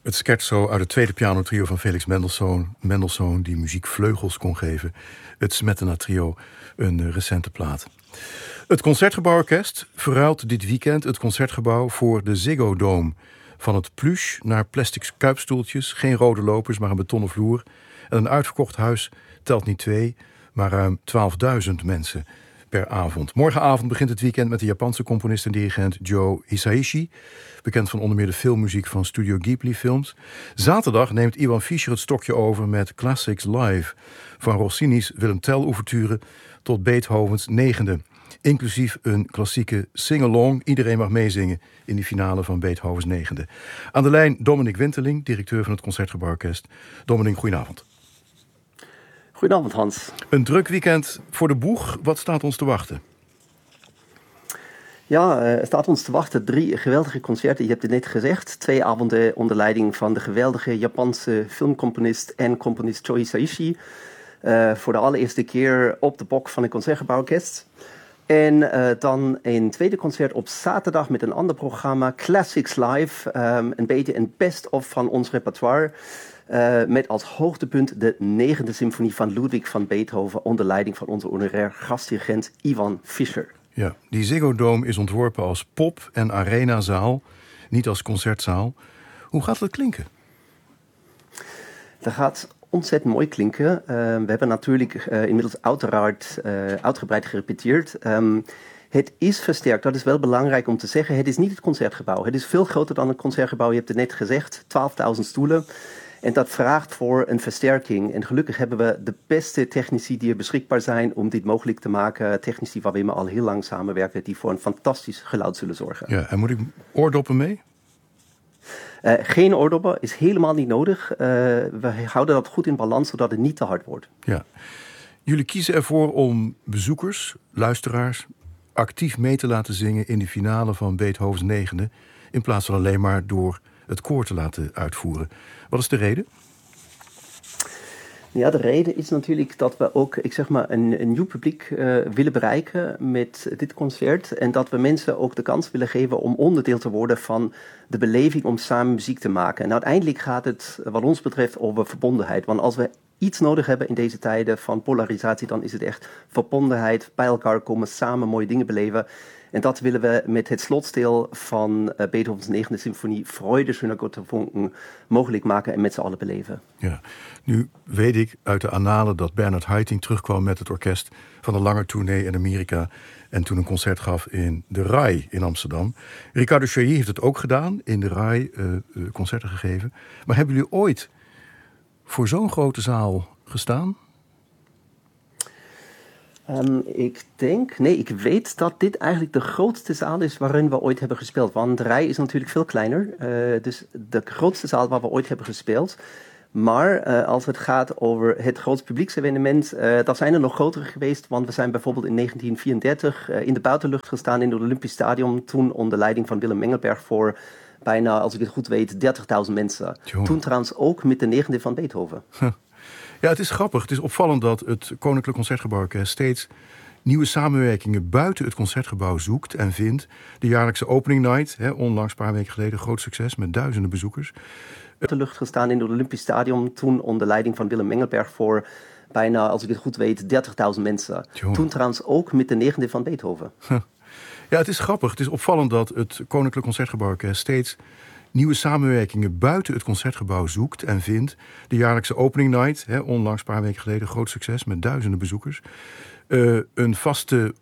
Het scherzo uit het tweede pianotrio van Felix Mendelssohn, die muziek vleugels kon geven. Het Smetana Trio, een recente plaat. Het Concertgebouworkest verruilt dit weekend het Concertgebouw voor de Ziggo Dome. Van het pluche naar plastic kuipstoeltjes, geen rode lopers, maar een betonnen vloer. En een uitverkocht huis telt niet 2, maar ruim 12.000 mensen per avond. Morgenavond begint het weekend met de Japanse componist en dirigent Joe Hisaishi, bekend van onder meer de filmmuziek van Studio Ghibli films. Zaterdag neemt Ivan Fischer het stokje over met Classics Live, van Rossini's Willem Tell-ouverture tot Beethovens 9e. Inclusief een klassieke sing-along. Iedereen mag meezingen in de finale van Beethovens 9e. Aan de lijn Dominic Winterling, directeur van het Concertgebouworkest. Dominic, goedenavond. Goedenavond, Hans. Een druk weekend voor de boeg. Wat staat ons te wachten? Ja, er staat ons te wachten 3 geweldige concerten. Je hebt het net gezegd. 2 avonden onder leiding van de geweldige Japanse filmcomponist en componist Joe Hisaishi. Voor de allereerste keer op de bok van het Concertgebouworkest. En dan een tweede concert op zaterdag met een ander programma, Classics Live. Een beetje een best-of van ons repertoire. Met als hoogtepunt de 9e symfonie van Ludwig van Beethoven onder leiding van onze honorair gastdirigent Ivan Fischer. Ja, die Ziggo Dome is ontworpen als pop- en arenazaal, niet als concertzaal. Hoe gaat het klinken? Dat gaat ontzettend mooi klinken. We hebben natuurlijk inmiddels uitgebreid gerepeteerd. Het is versterkt, dat is wel belangrijk om te zeggen. Het is niet het Concertgebouw. Het is veel groter dan het Concertgebouw. Je hebt het net gezegd, 12.000 stoelen. En dat vraagt voor een versterking. En gelukkig hebben we de beste technici die er beschikbaar zijn om dit mogelijk te maken. Technici waar we al heel lang samenwerken, die voor een fantastisch geluid zullen zorgen. Ja, en moet ik oordoppen mee? Geen oordoppen is helemaal niet nodig. We houden dat goed in balans, zodat het niet te hard wordt. Ja. Jullie kiezen ervoor om bezoekers, luisteraars, actief mee te laten zingen in de finale van Beethovens 9e, in plaats van alleen maar door het koor te laten uitvoeren. Wat is de reden? Ja, de reden is natuurlijk dat we ook, een nieuw publiek willen bereiken met dit concert. En dat we mensen ook de kans willen geven om onderdeel te worden van de beleving om samen muziek te maken. En uiteindelijk gaat het, wat ons betreft, over verbondenheid. Want als we iets nodig hebben in deze tijden van polarisatie, dan is het echt verbondenheid, bij elkaar komen, samen mooie dingen beleven. En dat willen we met het slotdeel van Beethovens 9e symfonie Freude schöner Götterfunken mogelijk maken en met z'n allen beleven. Ja, nu weet ik uit de annalen dat Bernard Haitink terugkwam met het orkest van een lange tournee in Amerika en toen een concert gaf in de RAI in Amsterdam. Ricardo Chailly heeft het ook gedaan, in de RAI concerten gegeven. Maar hebben jullie ooit voor zo'n grote zaal gestaan? Ik weet dat dit eigenlijk de grootste zaal is waarin we ooit hebben gespeeld. Want de rij is natuurlijk veel kleiner. Dus de grootste zaal waar we ooit hebben gespeeld. Maar als het gaat over het grootste publieksevenement, dan zijn er nog grotere geweest. Want we zijn bijvoorbeeld in 1934 in de buitenlucht gestaan in het Olympisch Stadion. Toen onder leiding van Willem Mengelberg voor bijna, als ik het goed weet, 30.000 mensen. Tjonge. Toen trouwens ook met de 9e van Beethoven. Ja, het is grappig. Het is opvallend dat het Koninklijk Concertgebouworkest steeds nieuwe samenwerkingen buiten het Concertgebouw zoekt en vindt. De jaarlijkse opening night, onlangs een paar weken geleden, groot succes met duizenden bezoekers. De lucht gestaan in het Olympisch Stadion, toen onder leiding van Willem Mengelberg voor bijna, als ik het goed weet, 30.000 mensen. Tjonge. Toen trouwens ook met de 9e van Beethoven. Ja, het is grappig. Het is opvallend dat het Koninklijk Concertgebouworkest steeds nieuwe samenwerkingen buiten het Concertgebouw zoekt en vindt. De jaarlijkse opening night, onlangs een paar weken geleden, groot succes met duizenden bezoekers. Een vaste